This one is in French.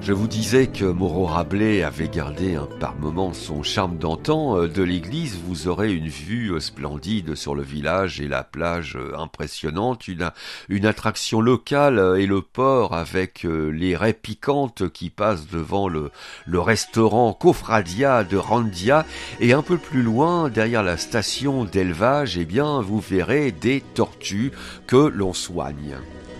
Je vous disais que Moreau Rabelais avait gardé par moments son charme d'antan. De l'église, vous aurez une vue splendide sur le village et la plage impressionnante, une attraction locale et le port avec les raies piquantes qui passent devant le restaurant Cofradia de Randia. Et un peu plus loin, derrière la station d'élevage, eh bien, vous verrez des tortues que l'on soigne.